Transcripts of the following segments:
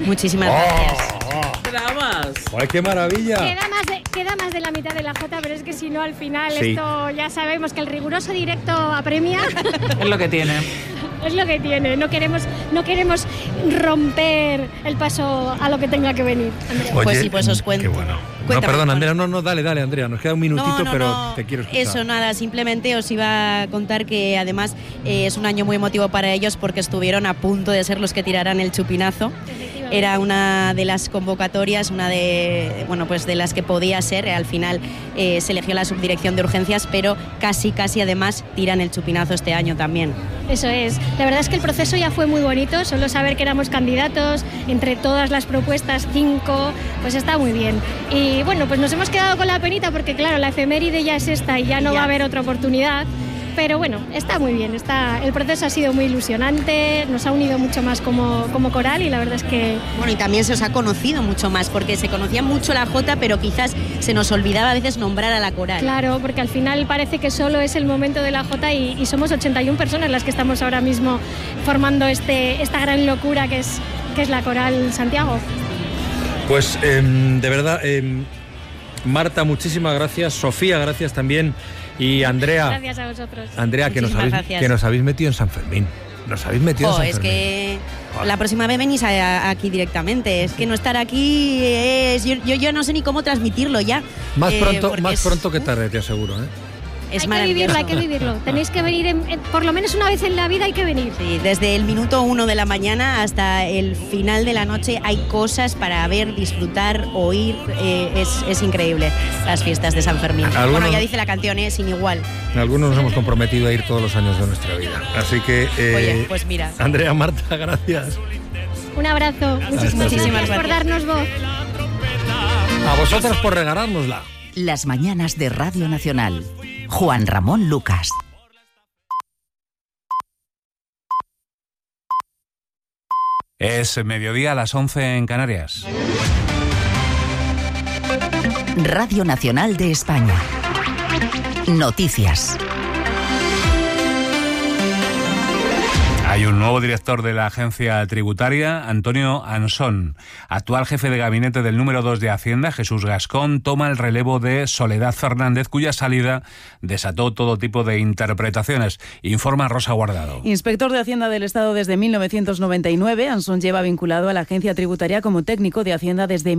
Muchísimas gracias. Nada más. ¡Ay, qué maravilla! Queda más de la mitad de la jota, pero es que si no, al final Sí. esto ya sabemos que el riguroso directo apremia. Es lo que tiene. Es lo que tiene. No queremos romper el paso a lo que tenga que venir. Andrea. Oye, Pues sí, pues os cuento. Qué bueno. Cuéntame, perdón, Juan. Andrea, dale, Andrea. Nos queda un minutito, No, pero te quiero escuchar. Eso, nada, simplemente os iba a contar que además es un año muy emotivo para ellos porque estuvieron a punto de ser los que tiraran el chupinazo. Era una de las convocatorias, una de las que podía ser. Al final se eligió la subdirección de urgencias, pero casi además tiran el chupinazo este año también. Eso es. La verdad es que el proceso ya fue muy bonito. Solo saber que éramos candidatos, entre todas las propuestas, 5, pues está muy bien. Y bueno, pues nos hemos quedado con la penita porque claro, la efeméride ya es esta y ya no va a haber otra oportunidad. Pero bueno, está muy bien, el proceso ha sido muy ilusionante, nos ha unido mucho más como coral y la verdad es que... Bueno, y también se os ha conocido mucho más, porque se conocía mucho la jota, pero quizás se nos olvidaba a veces nombrar a la coral. Claro, porque al final parece que solo es el momento de la jota y somos 81 personas las que estamos ahora mismo formando esta gran locura que es la Coral Santiago. Pues de verdad, Marta, muchísimas gracias. Sofía, gracias también. Y Andrea. Gracias a vosotros. Andrea, que nos habéis metido en San Fermín. Nos habéis metido en San Fermín. Es que la próxima vez venís aquí directamente. Es que no estar aquí es... Yo no sé ni cómo transmitirlo ya. Más pronto que tarde, te aseguro, ¿eh? Es hay que vivirlo. Tenéis que venir, por lo menos una vez en la vida hay que venir. Sí, desde el minuto 1 de la mañana hasta el final de la noche hay cosas para ver, disfrutar, oír. Es increíble las fiestas de San Fermín. Bueno, ya dice la canción, sin igual. Algunos nos hemos comprometido a ir todos los años de nuestra vida. Así que... Oye, pues mira. Andrea, Marta, gracias. Un abrazo. Muchísimas gracias por darnos voz. A vosotras por regalárnosla. Las mañanas de Radio Nacional. Juan Ramón Lucas. Es mediodía a las 11 en Canarias. Radio Nacional de España. Noticias. Hay un nuevo director de la agencia tributaria, Antonio Ansón. Actual jefe de gabinete del número 2 de Hacienda, Jesús Gascón, toma el relevo de Soledad Fernández, cuya salida desató todo tipo de interpretaciones. Informa Rosa Guardado. Inspector de Hacienda del Estado desde 1999, Ansón lleva vinculado a la agencia tributaria como técnico de Hacienda desde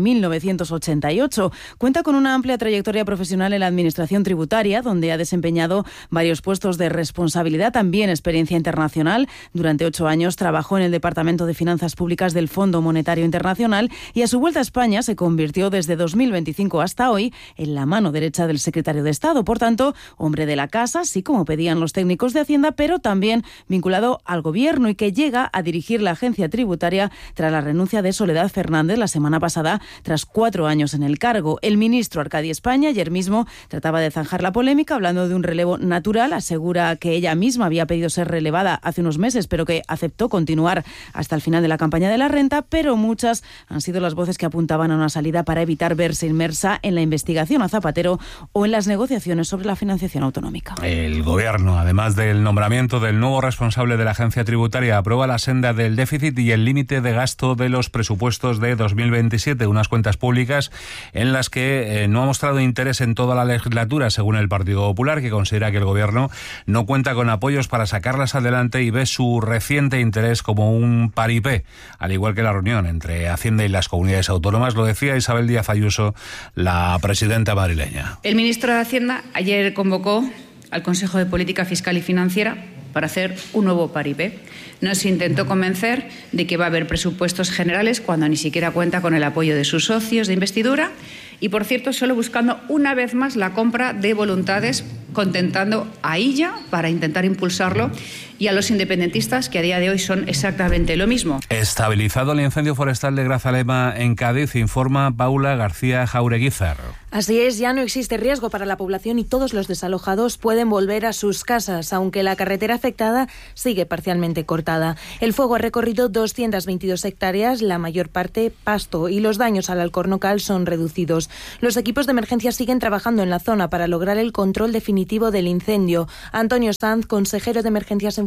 1988. Cuenta con una amplia trayectoria profesional en la administración tributaria, donde ha desempeñado varios puestos de responsabilidad, también experiencia internacional. Durante 8 años trabajó en el Departamento de Finanzas Públicas del Fondo Monetario Internacional y a su vuelta a España se convirtió desde 2025 hasta hoy en la mano derecha del secretario de Estado. Por tanto, hombre de la casa, sí como pedían los técnicos de Hacienda, pero también vinculado al Gobierno y que llega a dirigir la agencia tributaria tras la renuncia de Soledad Fernández la semana pasada, tras 4 años en el cargo. El ministro Arcadi España ayer mismo trataba de zanjar la polémica hablando de un relevo natural. Asegura que ella misma había pedido ser relevada hace unos meses, pero que aceptó continuar hasta el final de la campaña de la renta, pero muchas han sido las voces que apuntaban a una salida para evitar verse inmersa en la investigación a Zapatero o en las negociaciones sobre la financiación autonómica. El Gobierno, además del nombramiento del nuevo responsable de la agencia tributaria, aprueba la senda del déficit y el límite de gasto de los presupuestos de 2027, unas cuentas públicas en las que no ha mostrado interés en toda la legislatura, según el Partido Popular, que considera que el Gobierno no cuenta con apoyos para sacarlas adelante y ve su reciente interés como un paripé, al igual que la reunión entre Hacienda y las comunidades autónomas. Lo decía Isabel Díaz Ayuso, la presidenta madrileña. El ministro de Hacienda ayer convocó al Consejo de Política Fiscal y Financiera para hacer un nuevo paripé. Nos intentó convencer de que va a haber presupuestos generales cuando ni siquiera cuenta con el apoyo de sus socios de investidura y, por cierto, solo buscando una vez más la compra de voluntades, contentando a ella para intentar impulsarlo y a los independentistas, que a día de hoy son exactamente lo mismo. Estabilizado el incendio forestal de Grazalema en Cádiz, informa Paula García Jaureguizar. Así es, ya no existe riesgo para la población y todos los desalojados pueden volver a sus casas, aunque la carretera afectada sigue parcialmente cortada. El fuego ha recorrido 222 hectáreas, la mayor parte pasto, y los daños al alcornocal son reducidos. Los equipos de emergencia siguen trabajando en la zona para lograr el control definitivo del incendio. Antonio Sanz, consejero de Emergencias en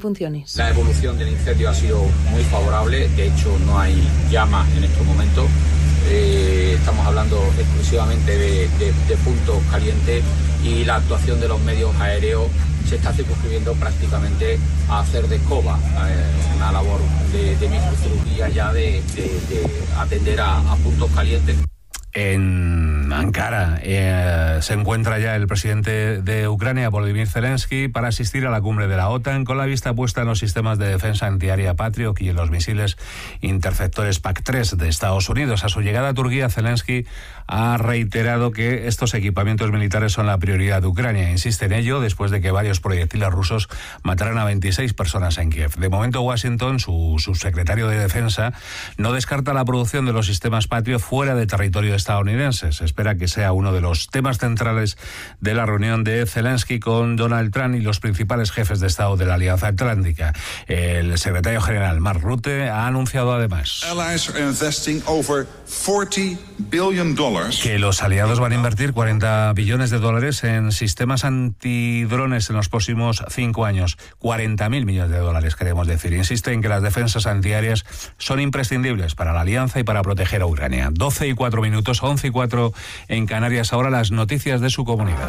funciones. La evolución del incendio ha sido muy favorable, de hecho no hay llamas en estos momentos. Estamos hablando exclusivamente de puntos calientes y la actuación de los medios aéreos se está circunscribiendo prácticamente a hacer de escoba, una labor de microcirugía ya de atender a puntos calientes. En Ankara se encuentra ya el presidente de Ucrania, Volodymyr Zelensky, para asistir a la cumbre de la OTAN con la vista puesta en los sistemas de defensa antiaérea Patriot y en los misiles interceptores PAC-3 de Estados Unidos. A su llegada a Turquía, Zelensky ha reiterado que estos equipamientos militares son la prioridad de Ucrania. Insiste en ello después de que varios proyectiles rusos mataran a 26 personas en Kiev. De momento, Washington, su subsecretario de Defensa, no descarta la producción de los sistemas Patriot fuera de territorio estadounidense. Se espera que sea uno de los temas centrales de la reunión de Zelensky con Donald Trump y los principales jefes de Estado de la Alianza Atlántica. El secretario general Mark Rutte ha anunciado además que los aliados van a invertir $40 billones en sistemas antidrones en los próximos 5 años. 40.000 millones de dólares, queremos decir. Insiste en que las defensas antiaéreas son imprescindibles para la alianza y para proteger a Ucrania. 12:04, 11:04 en Canarias. Ahora las noticias de su comunidad.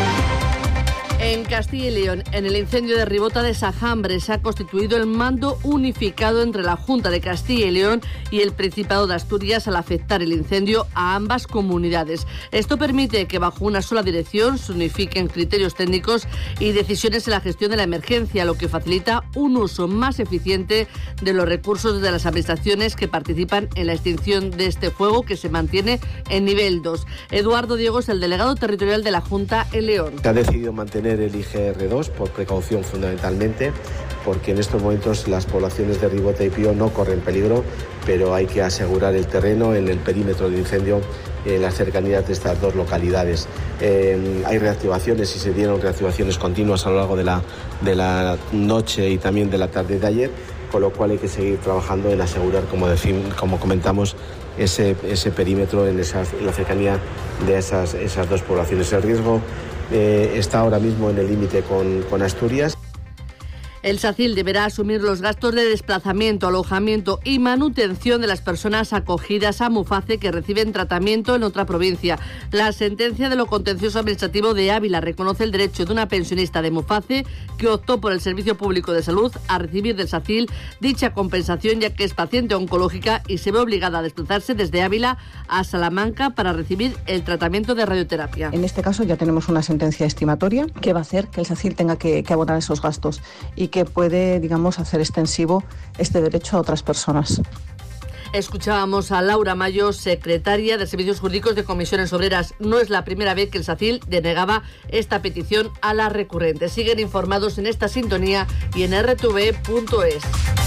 En Castilla y León, en el incendio de Ribota de Sajambre, se ha constituido el mando unificado entre la Junta de Castilla y León y el Principado de Asturias al afectar el incendio a ambas comunidades. Esto permite que bajo una sola dirección se unifiquen criterios técnicos y decisiones en la gestión de la emergencia, lo que facilita un uso más eficiente de los recursos de las administraciones que participan en la extinción de este fuego, que se mantiene en nivel 2. Eduardo Diego es el delegado territorial de la Junta en León. Se ha decidido mantener el IGR2 por precaución fundamentalmente, porque en estos momentos las poblaciones de Ribota y Pío no corren peligro, pero hay que asegurar el terreno en el perímetro de incendio en las cercanías de estas dos localidades. Hay reactivaciones y se dieron reactivaciones continuas a lo largo de la noche y también de la tarde de ayer, con lo cual hay que seguir trabajando en asegurar, como comentamos, ese perímetro en la cercanía de esas dos poblaciones. El riesgo está ahora mismo en el límite con Asturias. El SACIL deberá asumir los gastos de desplazamiento, alojamiento y manutención de las personas acogidas a Muface que reciben tratamiento en otra provincia. La sentencia de lo contencioso administrativo de Ávila reconoce el derecho de una pensionista de Muface que optó por el Servicio Público de Salud a recibir del SACIL dicha compensación, ya que es paciente oncológica y se ve obligada a desplazarse desde Ávila a Salamanca para recibir el tratamiento de radioterapia. En este caso ya tenemos una sentencia estimatoria que va a hacer que el SACIL tenga que abonar esos gastos y que puede, hacer extensivo este derecho a otras personas. Escuchábamos a Laura Mayo, secretaria de Servicios Jurídicos de Comisiones Obreras. No es la primera vez que el SACIL denegaba esta petición a la recurrente. Siguen informados en esta sintonía y en rtv.es.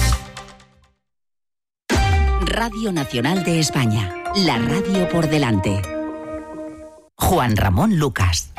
Radio Nacional de España, la radio por delante. Juan Ramón Lucas.